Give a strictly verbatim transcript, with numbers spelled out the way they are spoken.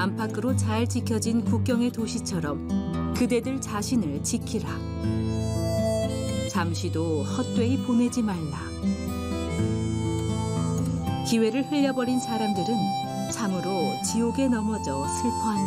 안팎으로 잘 지켜진 국경의 도시처럼 그대들 자신을 지키라. 잠시도 헛되이 보내지 말라. 기회를 흘려버린 사람들은 참으로 지옥에 넘어져 슬퍼한다.